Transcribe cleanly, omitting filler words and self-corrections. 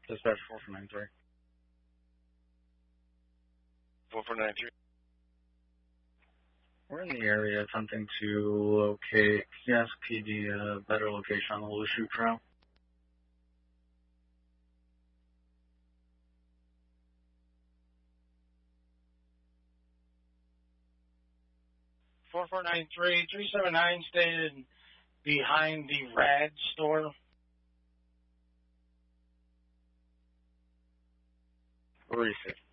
Dispatch 4493. 4493. We're in the area attempting to locate PSPD a better location on the Lushu Trail. Four 379 stated behind the Rad store. Receive.